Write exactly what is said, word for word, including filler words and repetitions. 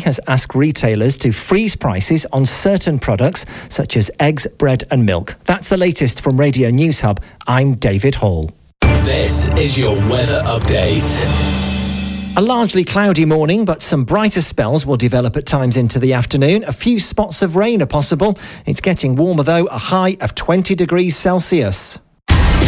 has asked retailers to freeze prices on certain products such as eggs, bread and milk. That's the latest from Radio News Hub. I'm David Hall. This is your weather update. A largely cloudy morning, but some brighter spells will develop at times into the afternoon. A few spots of rain are possible. It's getting warmer though, a high of twenty degrees Celsius.